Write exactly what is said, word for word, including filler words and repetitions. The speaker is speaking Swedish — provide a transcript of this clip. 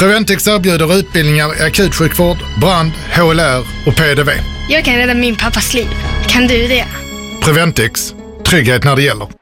Preventix erbjuder utbildningar i akutsjukvård, brand, H L R och P D V. Jag kan rädda min pappas liv. Kan du det? Preventix, trygghet när det gäller.